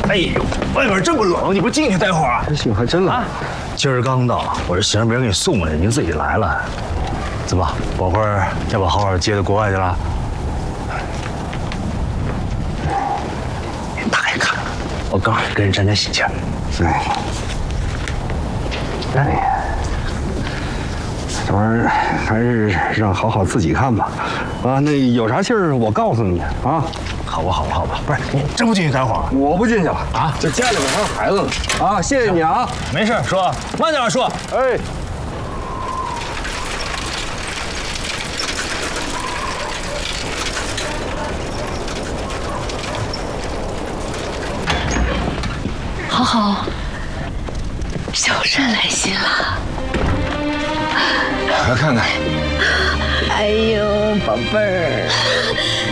哎呦，外边这么冷，你不进去待会儿啊？ 这心还真冷。 今儿刚到，我这先让别人给你送来，您自己来了。怎么，宝慧儿要把浩浩接到国外去了？您大爷看看，我刚跟人沾点喜气。 哎，这玩意儿还是让好好自己看吧。啊，那有啥信儿我告诉你啊。 好吧，好吧，好吧，不是你真不进去待会儿？ 我不进去了啊，这家里边还有孩子呢啊！谢谢你啊， 没事，叔，慢点，叔。 哎。 好好，小善来信了。 来看看。 哎呦，宝贝儿。